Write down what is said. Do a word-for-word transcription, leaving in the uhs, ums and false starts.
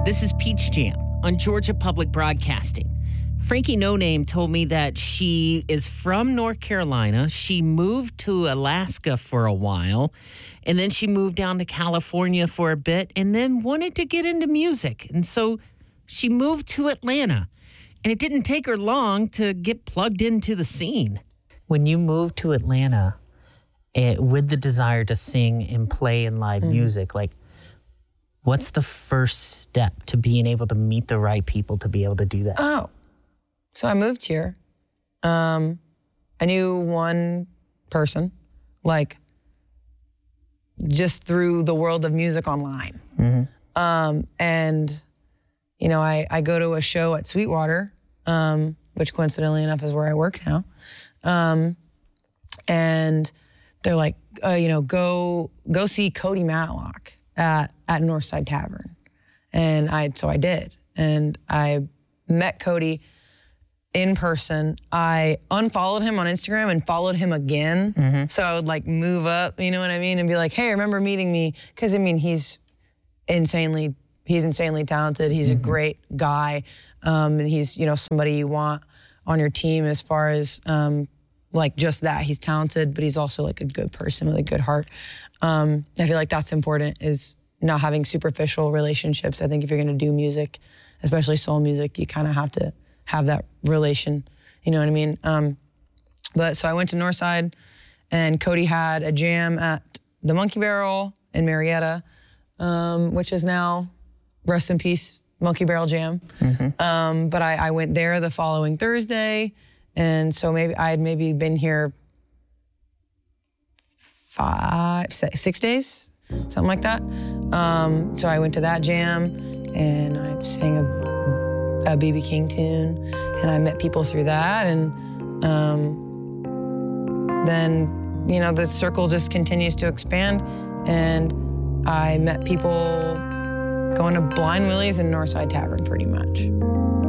This is Peach Jam on Georgia Public Broadcasting. Frankie No Name told me that she is from North Carolina. She moved to Alaska for a while, and then she moved down to California for a bit, and then wanted to get into music. And so she moved to Atlanta, and it didn't take her long to get plugged into the scene. When you moved to Atlanta it, with the desire to sing and play in live mm. music, like, what's the first step to being able to meet the right people to be able to do that? Oh, so I moved here. Um, I knew one person, like, just through the world of music online. Mm-hmm. Um, and, you know, I, I go to a show at Sweetwater, um, which coincidentally enough is where I work now. Um, and they're like, uh, you know, go go see Cody Matlock at, at Northside Tavern. And I, so I did. And I met Cody in person. I unfollowed him on Instagram and followed him again. Mm-hmm. So I would like move up, you know what I mean? And be like, hey, remember meeting me? Cause I mean, he's insanely, he's insanely talented. He's mm-hmm. a great guy. Um, and he's, you know, somebody you want on your team as far as um, like just that. He's talented, but he's also like a good person with a good heart. Um, I feel like that's important, is not having superficial relationships. I think if you're gonna do music, especially soul music, you kind of have to have that relation, you know what I mean? Um, but so I went to Northside, and Cody had a jam at the Monkey Barrel in Marietta, um, which is now, rest in peace, Monkey Barrel Jam. Mm-hmm. Um, but I, I went there the following Thursday, and so maybe I had maybe been here five, six days, something like that. Um, so I went to that jam, and I sang a, a B B King tune, and I met people through that, and um, then, you know, the circle just continues to expand, and I met people going to Blind Willie's and Northside Tavern pretty much.